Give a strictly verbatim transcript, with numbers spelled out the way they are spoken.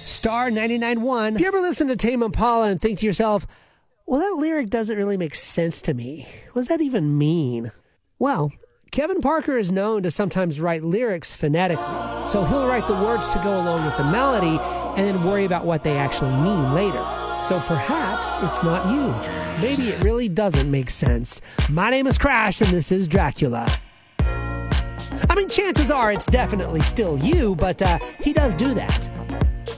Star ninety-nine point one. If you ever listen to Tame Impala and think to yourself, well, that lyric doesn't really make sense to me. What does that even mean? Well, Kevin Parker is known to sometimes write lyrics phonetically, so he'll write the words to go along with the melody and then worry about what they actually mean later. So perhaps it's not you. Maybe it really doesn't make sense. My name is Crash, and this is Dracula. I mean, chances are it's definitely still you, but uh, he does do that.